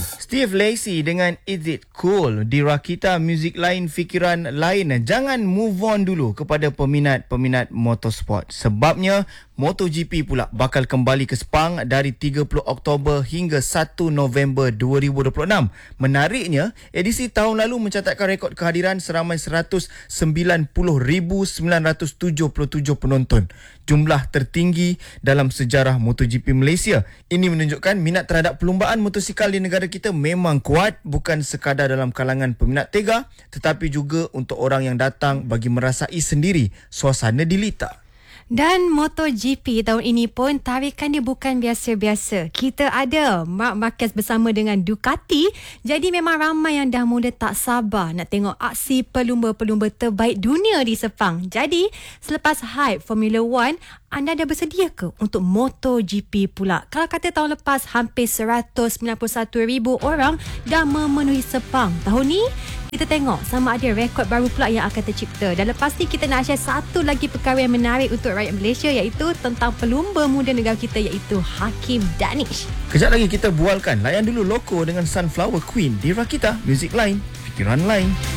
Steve Lacy dengan Is It Cool di Rakita Music Lain Fikiran Lain. Jangan move on dulu kepada peminat-peminat motorsport. Sebabnya MotoGP pula bakal kembali ke Sepang dari 30 Oktober hingga 1 November 2026. Menariknya, edisi tahun lalu mencatatkan rekod kehadiran seramai 190,977 penonton. Jumlah tertinggi dalam sejarah MotoGP Malaysia. Ini menunjukkan minat terhadap perlumbaan motosikal di negara kita memang kuat, bukan sekadar dalam kalangan peminat tega, tetapi juga untuk orang yang datang bagi merasai sendiri suasana di litar. Dan MotoGP tahun ini pun tarikan dia bukan biasa-biasa. Kita ada Marc Marquez bersama dengan Ducati. Jadi memang ramai yang dah mula tak sabar nak tengok aksi pelumba-pelumba terbaik dunia di Sepang. Jadi selepas hype Formula One, anda dah bersedia ke untuk MotoGP pula? Kalau kata tahun lepas hampir 191,000 orang dah memenuhi Sepang. Tahun ni kita tengok sama ada rekod baru pula yang akan tercipta. Dan lepas ni kita nak share satu lagi perkara yang menarik untuk rakyat Malaysia, iaitu tentang pelumba muda negara kita, iaitu Hakim Danish. Kejap lagi kita bualkan. Layan dulu loko dengan Sunflower Queen di Rakita Music Lain Fikiran Lain.